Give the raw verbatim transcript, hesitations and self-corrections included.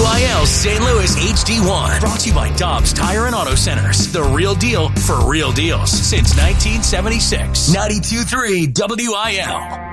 I L Saint Louis H D one. Brought to you by Dobbs Tire and Auto Centers. The real deal for real deals since nineteen seventy-six. ninety-two point three W I L.